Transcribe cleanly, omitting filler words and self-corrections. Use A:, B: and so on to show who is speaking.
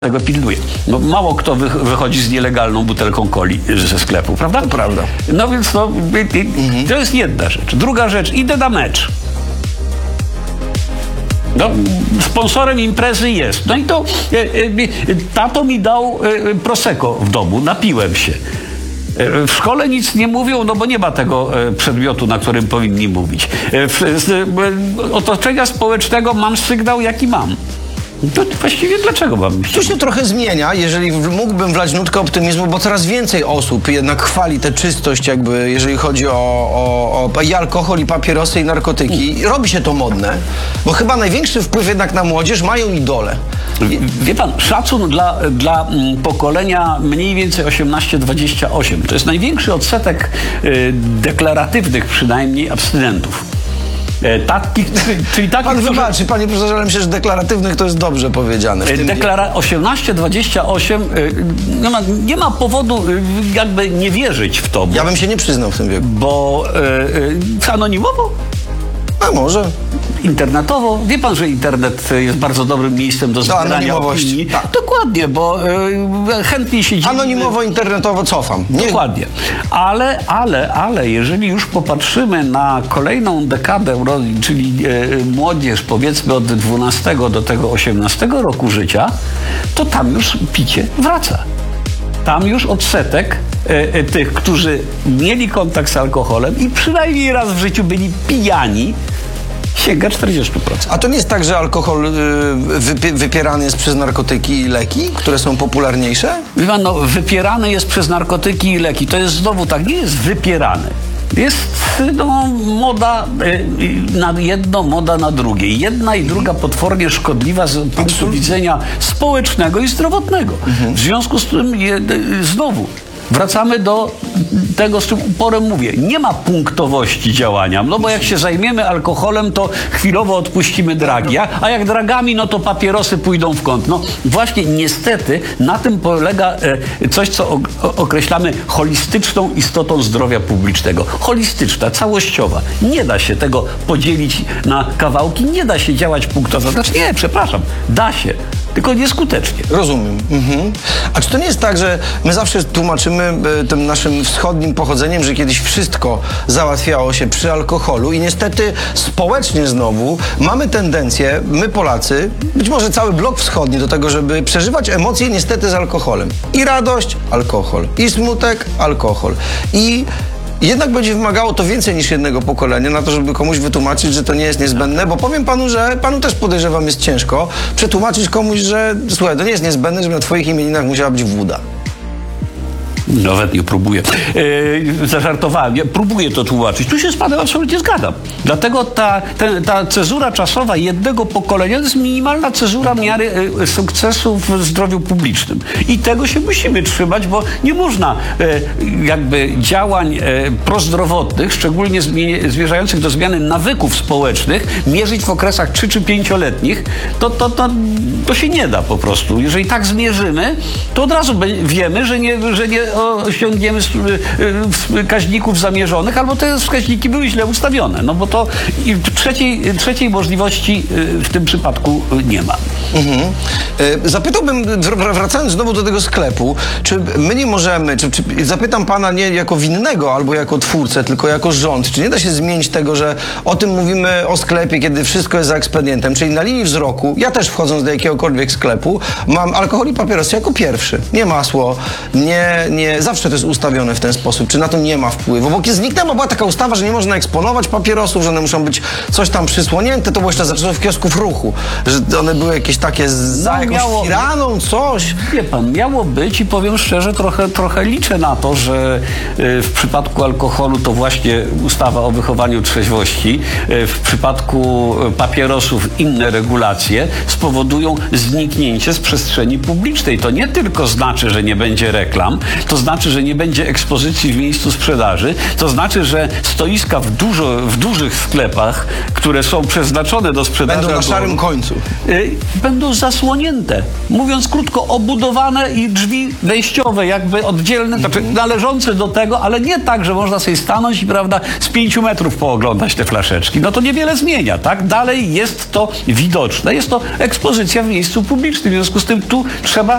A: tego pilnuje. No, mało kto wychodzi z nielegalną butelką coli ze sklepu, prawda?
B: To prawda.
A: No więc to jest jedna rzecz. Druga rzecz, idę na mecz. No, sponsorem imprezy jest. No i to tato mi dał Prosecco w domu, napiłem się. W szkole nic nie mówią, no bo nie ma tego przedmiotu, na którym powinni mówić. Z otoczenia społecznego mam sygnał, jaki mam. To właściwie dlaczego mam?
B: To się trochę zmienia, jeżeli mógłbym wlać nutkę optymizmu, bo coraz więcej osób jednak chwali tę czystość, jakby jeżeli chodzi o i alkohol, i papierosy, i narkotyki. Robi się to modne, bo chyba największy wpływ jednak na młodzież mają idole.
A: Wie pan, szacun dla pokolenia mniej więcej 18-28. To jest największy odsetek deklaratywnych przynajmniej abstynentów. Czyli taki,
B: pan wybaczy, panie profesorze, ale myślę, że deklaratywnych to jest dobrze powiedziane.
A: 18-28 nie ma powodu jakby nie wierzyć w to.
B: Ja bym się nie przyznał w tym wieku.
A: Bo anonimowo?
B: A może.
A: Internetowo. Wie pan, że internet jest bardzo dobrym miejscem do zbierania opinii.
B: Tak.
A: Dokładnie, bo chętniej się dzieje.
B: Anonimowo, internetowo cofam. Nie.
A: Dokładnie. Ale jeżeli już popatrzymy na kolejną dekadę urodzin, czyli młodzież powiedzmy od 12 do tego 18 roku życia, to tam już picie wraca. Tam już odsetek tych, którzy mieli kontakt z alkoholem i przynajmniej raz w życiu byli pijani, sięga 40%.
B: A to nie jest tak, że alkohol wypierany jest przez narkotyki i leki, które są popularniejsze?
A: No, wypierany jest przez narkotyki i leki. To jest znowu tak, nie jest wypierany. Jest moda na jedno, moda na drugie. Jedna i druga potwornie szkodliwa z punktu widzenia społecznego i zdrowotnego. W związku z tym znowu wracamy do tego, z czym uporem mówię. Nie ma punktowości działania, no bo jak się zajmiemy alkoholem, to chwilowo odpuścimy dragi, a jak dragami, no to papierosy pójdą w kąt. No właśnie, niestety, na tym polega coś, co określamy holistyczną istotą zdrowia publicznego. Holistyczna, całościowa. Nie da się tego podzielić na kawałki, nie da się działać punktowo. Znaczy nie, przepraszam, da się. Tylko nieskutecznie.
B: Rozumiem. A czy to nie jest tak, że my zawsze tłumaczymy tym naszym wschodnim pochodzeniem, że kiedyś wszystko załatwiało się przy alkoholu i niestety społecznie znowu mamy tendencję, my Polacy, być może cały blok wschodni, do tego, żeby przeżywać emocje niestety z alkoholem. I radość, alkohol. I smutek, alkohol. I jednak będzie wymagało to więcej niż jednego pokolenia na to, żeby komuś wytłumaczyć, że to nie jest niezbędne, bo powiem panu, że panu też podejrzewam jest ciężko przetłumaczyć komuś, że słuchaj, to nie jest niezbędne, żeby na twoich imieninach musiała być wóda.
A: Nawet nie próbuję. Zażartowałem. Ja próbuję to tłumaczyć. Tu się z panem absolutnie zgadzam. Dlatego ta cezura czasowa jednego pokolenia to jest minimalna cezura miary sukcesu w zdrowiu publicznym. I tego się musimy trzymać, bo nie można jakby działań prozdrowotnych, szczególnie zmierzających do zmiany nawyków społecznych, mierzyć w okresach 3 czy 5-letnich. To się nie da po prostu. Jeżeli tak zmierzymy, to od razu wiemy, że nie osiągniemy wskaźników zamierzonych, albo te wskaźniki były źle ustawione. No bo to trzeciej możliwości w tym przypadku nie ma.
B: Zapytałbym, wracając znowu do tego sklepu, czy my nie możemy, czy zapytam pana nie jako winnego albo jako twórcę, tylko jako rząd, czy nie da się zmienić tego, że o tym mówimy o sklepie, kiedy wszystko jest za ekspedientem, czyli na linii wzroku, ja też wchodząc do jakiegokolwiek sklepu, mam alkohol i papierosy jako pierwszy. Nie masło, nie, zawsze to jest ustawione w ten sposób. Czy na to nie ma wpływu? Bo zniknęła była taka ustawa, że nie można eksponować papierosów, że one muszą być coś tam przysłonięte. To było jeszcze zaczęło w kiosków ruchu, że one były jakieś takie za jakąś firaną, coś.
A: Wie pan, miało być i powiem szczerze, trochę liczę na to, że w przypadku alkoholu to właśnie ustawa o wychowaniu trzeźwości, w przypadku papierosów inne regulacje spowodują zniknięcie z przestrzeni publicznej. To nie tylko znaczy, że nie będzie reklam, to znaczy, że nie będzie ekspozycji w miejscu sprzedaży, to znaczy, że stoiska w dużych sklepach, które są przeznaczone do sprzedaży
B: będą na szarym końcu.
A: Będą zasłonięte. Mówiąc krótko, obudowane i drzwi wejściowe jakby oddzielne, znaczy należące do tego, ale nie tak, że można sobie stanąć i prawda, z 5 metrów pooglądać te flaszeczki. No to niewiele zmienia, tak? Dalej jest to widoczne. Jest to ekspozycja w miejscu publicznym. W związku z tym tu trzeba